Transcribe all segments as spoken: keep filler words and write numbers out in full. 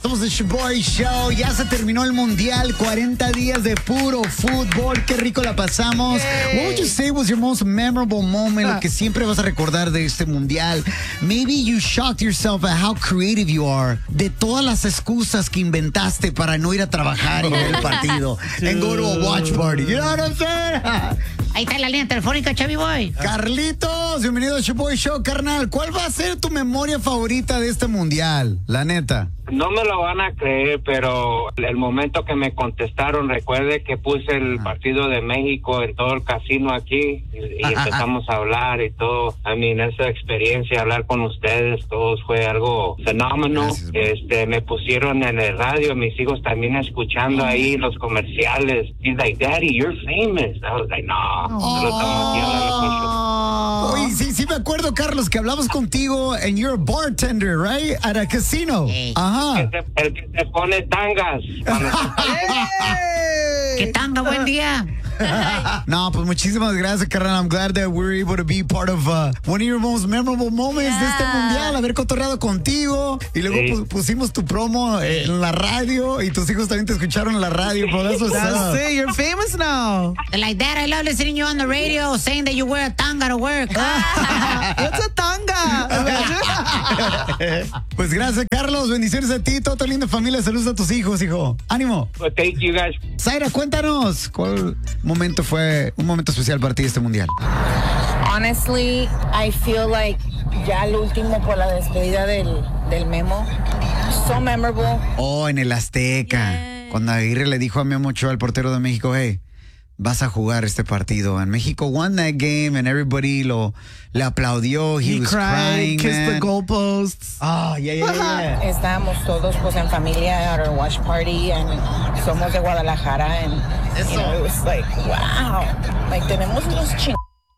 Somos el Shoboy Show. Ya se terminó el Mundial. cuarenta días de puro fútbol. Qué rico la pasamos. Yay. What would you say was your most memorable moment? Lo que siempre vas a recordar de este Mundial. Maybe you shocked yourself at how creative you are. De todas las excusas que inventaste para no ir a trabajar y ver el partido. And go to a watch party. You know what I'm saying? Ahí está la línea telefónica, Chavi Boy. Carlitos, bienvenido al Shoboy Show, carnal. ¿Cuál va a ser tu memoria favorita de este Mundial? La neta. No me lo van a creer, pero el momento que me contestaron, recuerde que puse el ah. partido de México en todo el casino aquí y, y ah, empezamos ah, a hablar y todo. I mean, esa experiencia, hablar con ustedes, todos fue algo fenómeno. Gracias, este, me pusieron en el radio, mis hijos también escuchando ahí los comerciales. He's like, Daddy, you're famous. I was like, no, oh. solo estamos aquí hablando con Oye, sí, sí me acuerdo, Carlos, que hablamos contigo and you're a bartender, right? At a casino. Hey. Ajá. El que, el que se pone tangas. ¿Qué tanga? Buen día. No, pues muchísimas gracias, carnal. I'm glad that we're able to be part of uh, one of your most memorable moments yeah. de este mundial. Haber cotorreado contigo. Y luego sí. pu- pusimos tu promo eh, en la radio. Y tus hijos también te escucharon en la radio. Por eso That's it. You're famous now. Like that, I love listening to you on the radio saying that you wear a tanga to work. What's a tanga? Pues gracias, Carlos. Bendiciones a ti. Toda tu linda familia. Saludos a tus hijos, hijo. Ánimo. Well, thank you, guys. Zaira, cuéntanos. ¿Cuál momento fue un momento especial para ti este mundial? Honestly, I feel like ya el último por la despedida del, del Memo. So memorable. Oh, en el Azteca. Yeah. Cuando Aguirre le dijo a Memo Ochoa, el portero de México, hey, vas a jugar este partido. And México won that game and everybody lo le aplaudió. He, He was cried, crying, kissed man. the goalposts. Oh, yeah, yeah, yeah. Estábamos todos pues en familia at our watch party and somos de Guadalajara and you know, it was like, wow. Like tenemos unos ching.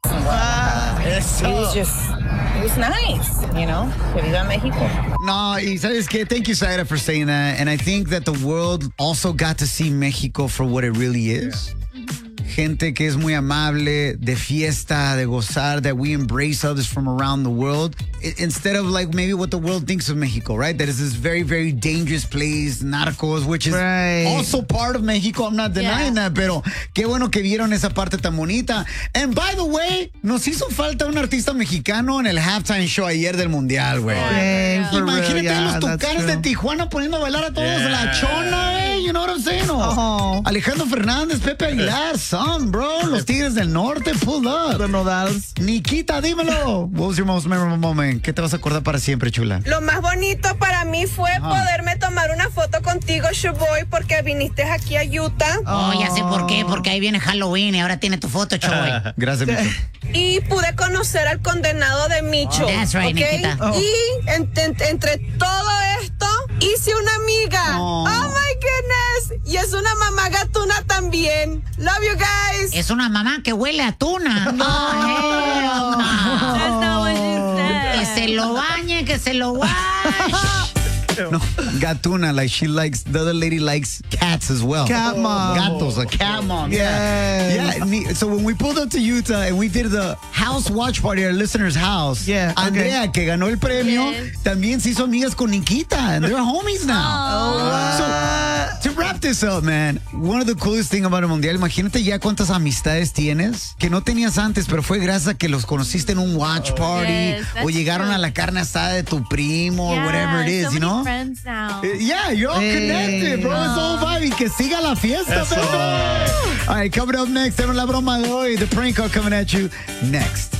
Wow. Eso. It was just, it was nice, you know. Que viva México. No, y sabes que, thank you, Zaira, for saying that. And I think that the world also got to see Mexico for what it really is. Yeah. Gente que es muy amable, de fiesta, de gozar, that we embrace others from around the world. I, instead of like maybe what the world thinks of Mexico, right? That is this very, very dangerous place, narcos, which is right. also part of Mexico. I'm not denying yeah. that, pero qué bueno que vieron esa parte tan bonita. And by the way, nos hizo falta un artista mexicano en el halftime show ayer del Mundial, güey. Yeah, imagínate yeah, los tucanes de Tijuana poniendo a bailar a todos yeah. la chona, eh. You know what I'm saying? Oh. Alejandro Fernández, Pepe Aguilar, son, bro. Los Tigres del Norte, pull up. The Nodals. Nikita, dímelo. What was your most memorable moment? ¿Qué te vas a acordar para siempre, chula? Lo más bonito para mí fue Ajá. poderme tomar una foto contigo, Shoboy, porque viniste aquí a Utah. Oh, ya sé por qué, porque ahí viene Halloween y ahora tiene tu foto, Shoboy. Gracias, Micho. Y pude conocer al condenado de Micho. That's right, ¿okay? Nikita. Oh. Y en, en, entre todo esto, hice una amiga. Oh. oh my goodness. Y es una mamá gatuna también. Love you guys. Es una mamá que huele a tuna. No, oh, no. That's not what you said. Que se lo bañe, que se lo wash. No, gatuna, like she likes, the other lady likes cats as well. Cat mom. Gatos, a cat mom. Yes. Yeah. So when we pulled up to Utah and we did the house watch party at our listener's house, yeah, Andrea, okay. que ganó el premio, yes. también se hizo amigas con Nikita, and they're homies now. Oh. So, to wrap this up, man, one of the coolest things about el Mundial, imagínate ya cuántas amistades tienes que no tenías antes, pero fue gracias a que los conociste en un watch party yes, o llegaron true. a la carne asada de tu primo yeah, or whatever it is, so you know? Friends now. Yeah, you're all hey. connected, bro. It's all vibe. Y que siga la fiesta, baby. All right, coming up next, tenemos la broma de hoy. The prank call coming at you next.